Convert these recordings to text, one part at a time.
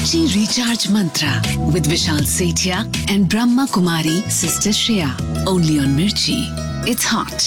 Mirchi Recharge Mantra with Vishal Sethia and Brahma Kumari Sister Shreya. Only on Mirchi. It's hot.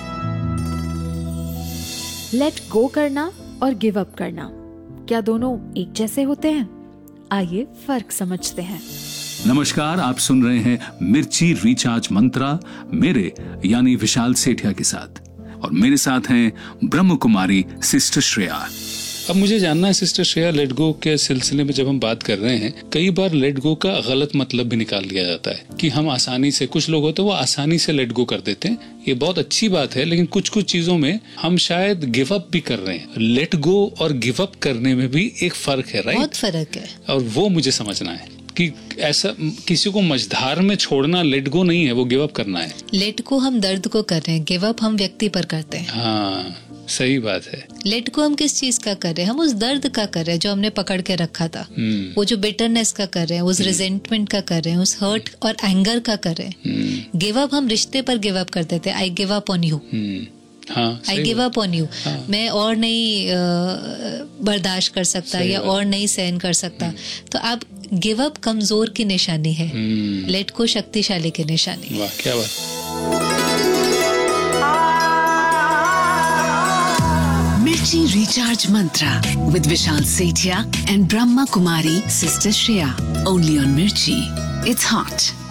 Let go करना और give up करना, क्या दोनों एक जैसे होते हैं? आइए फर्क समझते हैं। नमस्कार, आप सुन रहे हैं मिर्ची रिचार्ज मंत्रा मेरे यानी विशाल सेठिया के साथ, और मेरे साथ हैं ब्रह्म कुमारी सिस्टर श्रेया। अब मुझे जानना है सिस्टर श्रेया, लेट गो के सिलसिले में जब हम बात कर रहे हैं, कई बार लेट गो का गलत मतलब भी निकाल लिया जाता है कि हम आसानी से, कुछ लोग होते हैं वो आसानी से लेट गो कर देते हैं। ये बहुत अच्छी बात है, लेकिन कुछ कुछ चीजों में हम शायद गिव अप भी कर रहे हैं। लेट गो और गिव अप करने में भी एक फर्क है, राइट? बहुत फर्क है, और वो मुझे समझना है कि ऐसा किसी को मझधार में छोड़ना लेट गो नहीं है, वो गिव अप करना है। लेट गो हम दर्द को कर रहे हैं, गिव अप हम व्यक्ति पर करते हैं। हाँ, सही बात है। लेट गो हम किस चीज का कर रहे हैं? हम उस दर्द का कर रहे हैं जो हमने पकड़ के रखा था। वो जो बिटरनेस का कर रहे हैं, उस रिजेंटमेंट का कर रहे हैं, उस हर्ट और एंगर का कर रहे हैं। गिव अप हम रिश्ते पर गिव अप कर देते हैं। I give up on you, I give up on you. मैं और नहीं बर्दाश्त कर सकता या और नहीं सहन कर सकता। तो आप गिव अप कमजोर की निशानी है, लेट गो शक्तिशाली की निशानी। वाह, क्या बात। Mirchi Recharge Mantra with Vishal Sethia and Brahma Kumari Sister Shreya. Only on Mirchi. It's hot.